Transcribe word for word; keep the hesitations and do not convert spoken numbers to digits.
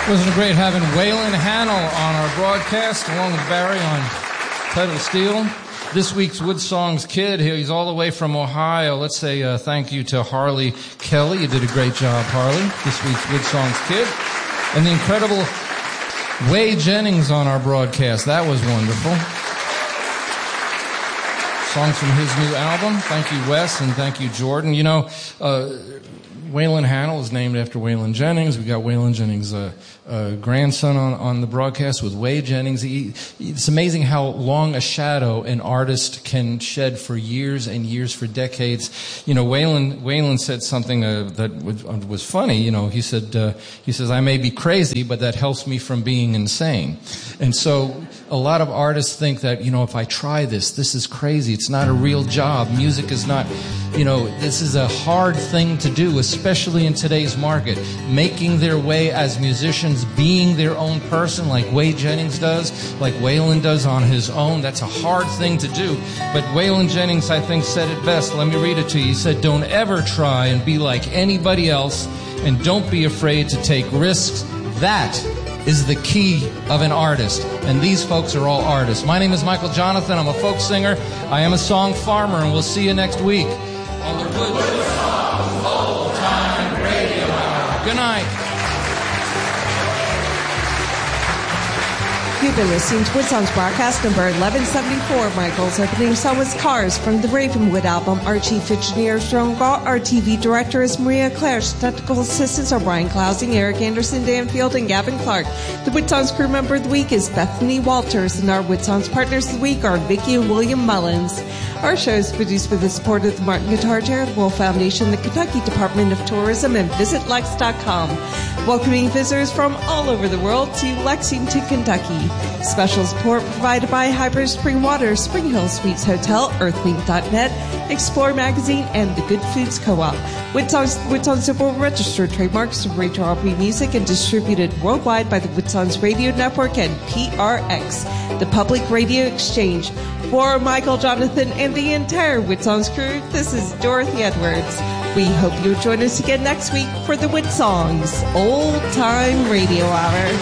Wasn't it great having Waylon Hanel on our broadcast, along with Barry on Pedal Steel? This week's Wood Songs Kid, he's all the way from Ohio. Let's say uh, thank you to Harley Kelly. You did a great job, Harley. This week's Wood Songs Kid. And the incredible Way Jennings on our broadcast. That was wonderful. Songs from his new album. Thank you, Wes, and thank you, Jordan. You know, uh, Waylon Hanel is named after Waylon Jennings. We got Waylon Jennings' uh, uh, grandson on, on the broadcast with Way Jennings. He, it's amazing how long a shadow an artist can shed for years and years, for decades. You know, Waylon Waylon said something uh, that was, uh, was funny. You know, he said uh, he says, "I may be crazy, but that helps me from being insane." And so a lot of artists think that, you know, if I try this, this is crazy. It's not a real job. Music is not, you know, this is a hard thing to do, especially in today's market. Making their way as musicians, being their own person like Way Jennings does, like Waylon does on his own, that's a hard thing to do. But Waylon Jennings, I think, said it best. Let me read it to you. He said, "Don't ever try and be like anybody else, and don't be afraid to take risks. That is the key of an artist." And these folks are all artists. My name is Michael Jonathan. I'm a folk singer. I am a song farmer, and we'll see you next week on the Wood Songs Old Time Radio Hour. Good night. You've been listening to Wood Songs broadcast number eleven seventy-four. Michael's opening song was Cars from the Ravenwood album. Our chief engineer is Jerome Gaw. Our T V director is Maria Clare. Technical assistants are Brian Clousing, Eric Anderson, Dan Field, and Gavin Clark. The Wood Songs crew member of the week is Bethany Walters, and our Wood Songs partners of the week are Vicky and William Mullins. Our show is produced with the support of the Martin Guitar Charitable Foundation, the Kentucky Department of Tourism, and Visit Lex dot com. Welcoming visitors from all over the world to Lexington, Kentucky. Special support provided by Hyper Spring Water, Spring Hill Suites Hotel, Earthwing dot net, Explore Magazine, and the Good Foods Co-op. Wood Songs, Wood Songs Simple registered trademarks of Rachel Aubrey Music and distributed worldwide by the Wood Songs Radio Network and P R X, the Public Radio Exchange. For Michael, Jonathan, and the entire Wood Songs crew, this is Dorothy Edwards. We hope you'll join us again next week for the Wood Songs Old Time Radio Hour.